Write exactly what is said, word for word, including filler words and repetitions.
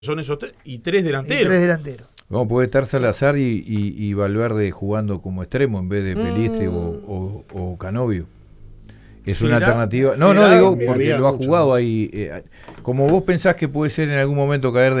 Son esos tres, y tres delanteros. Y tres delanteros. No, puede estar Salazar y, y, y Valverde jugando como extremo en vez de Pelistri Mm. o, o, o Canovio. Es ¿Será? una alternativa. No, no, ¿Será? digo Me porque había lo ha mucho. jugado ahí. Eh, como vos pensás que puede ser en algún momento caer de